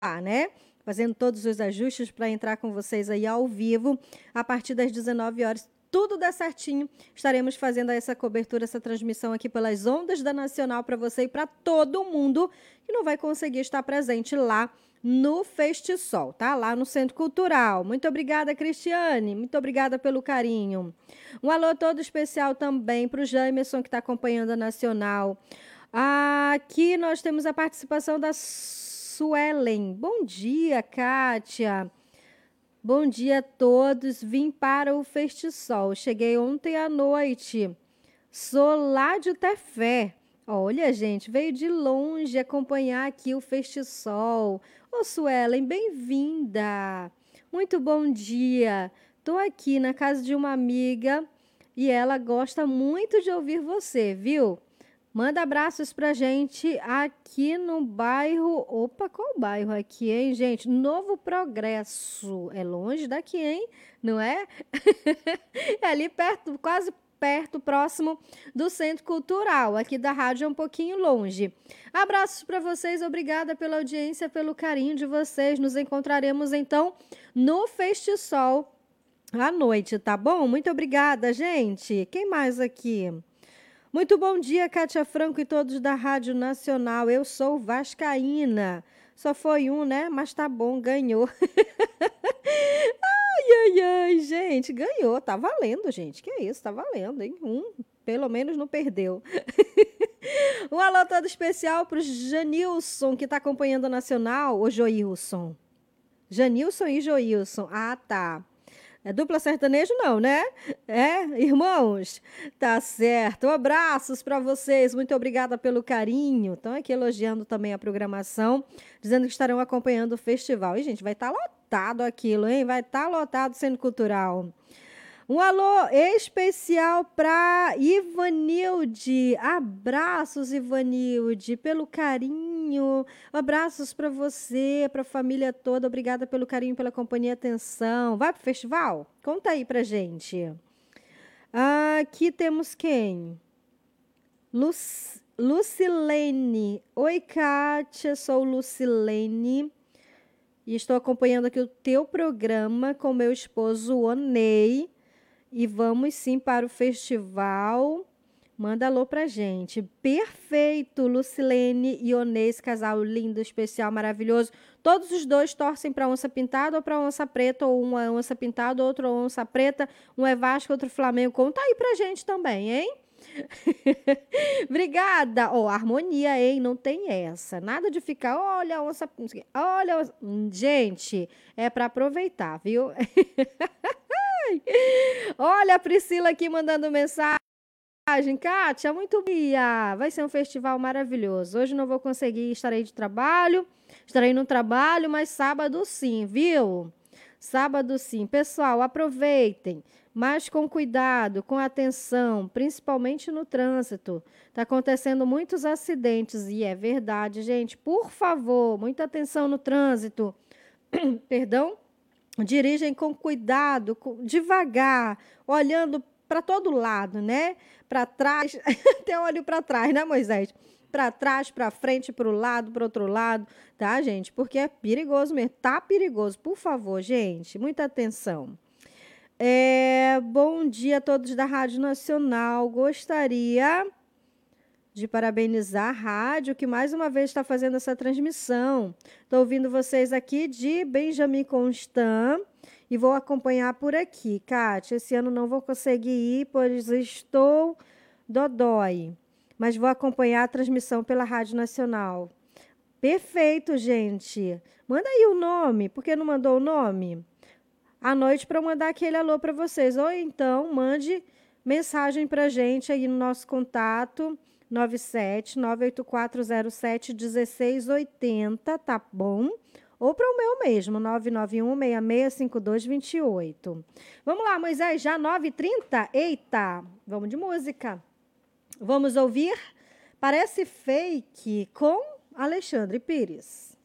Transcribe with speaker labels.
Speaker 1: né? Fazendo todos os ajustes para entrar com vocês aí ao vivo a partir das 19 horas. Tudo dá certinho. Estaremos fazendo essa cobertura, essa transmissão aqui pelas ondas da Nacional para você e para todo mundo que não vai conseguir estar presente lá no Festisol, tá? Lá no Centro Cultural. Muito obrigada, Cristiane. Muito obrigada pelo carinho. Um alô todo especial também para o Jamerson, que está acompanhando a Nacional. Aqui nós temos a participação da Suelen. Bom dia, Kátia. Bom dia a todos. Vim para o Festisol. Cheguei ontem à noite. Sou lá de Tefé. Olha, gente, veio de longe acompanhar aqui o Festisol. Ô, Suelen, bem-vinda. Muito bom dia. Estou aqui na casa de uma amiga e ela gosta muito de ouvir você, viu? Manda abraços pra gente aqui no bairro. Opa, qual bairro aqui, hein, gente? Novo Progresso. É longe daqui, hein? Não é? É ali perto, quase perto, próximo do Centro Cultural. Aqui da rádio é um pouquinho longe. Abraços para vocês, obrigada pela audiência, pelo carinho de vocês. Nos encontraremos então no Festisol à noite, tá bom? Muito obrigada, gente. Quem mais aqui? Muito bom dia, Kátia Franco e todos da Rádio Nacional. Eu sou vascaína. Só foi um, né? Mas tá bom, ganhou. Ai, gente, ganhou. Tá valendo, gente. Que isso, tá valendo, hein? Pelo menos não perdeu. Um alô todo especial pro Janilson, que tá acompanhando a Nacional. Ô, Joilson. Janilson e Joilson. Ah, tá. É dupla sertanejo não, né? É, irmãos? Tá certo. Abraços para vocês. Muito obrigada pelo carinho. Estão aqui elogiando também a programação, dizendo que estarão acompanhando o festival. E, gente, vai estar lotado aquilo, hein? Vai estar lotado Centro Cultural. Um alô especial para Ivanilde. Abraços, Ivanilde, pelo carinho. Abraços para você, para a família toda. Obrigada pelo carinho, pela companhia e atenção. Vai pro festival? Conta aí pra gente. Aqui temos quem? Lucilene. Oi, Kátia, sou Lucilene. E estou acompanhando aqui o teu programa com meu esposo, Onei. E vamos sim para o festival. Manda alô pra gente. Perfeito, Lucilene e Onei, esse casal lindo, especial, maravilhoso. Todos os dois torcem para onça pintada ou para onça preta, ou uma onça pintada, outra onça preta. Um é Vasco, outro Flamengo. Conta aí pra gente também, hein? Obrigada. Ó, harmonia, hein? Não tem essa. Nada de ficar, olha a onça, olha a onça. Gente, é para aproveitar, viu? Olha a Priscila aqui mandando mensagem. Kátia, muito dia. Vai ser um festival maravilhoso. Hoje não vou conseguir, estarei de trabalho. Estarei no trabalho, mas sábado sim, viu? Sábado sim. Pessoal, aproveitem, mas com cuidado, com atenção, principalmente no trânsito. Está acontecendo muitos acidentes e é verdade, gente. Por favor, muita atenção no trânsito. Perdão? Dirigem com cuidado, devagar, olhando para todo lado, né? Para trás, até olho para trás, né, Moisés? Para trás, para frente, para o lado, para outro lado, tá, gente? Porque é perigoso mesmo, tá perigoso. Por favor, gente, muita atenção. Bom dia a todos da Rádio Nacional. Gostaria de parabenizar a rádio, que mais uma vez está fazendo essa transmissão. Estou ouvindo vocês aqui de Benjamin Constant e vou acompanhar por aqui. Kátia, esse ano não vou conseguir ir, pois estou dodói, mas vou acompanhar a transmissão pela Rádio Nacional. Perfeito, gente. Manda aí o nome, por que não mandou o nome? À noite para mandar aquele alô para vocês. Ou então, mande mensagem para a gente aí no nosso contato, 97-98407-1680, tá bom? Ou para o meu mesmo, 991-665228. Vamos lá, Moisés, já 9h30? Eita, vamos de música. Vamos ouvir Parece Fake com Alexandre Pires.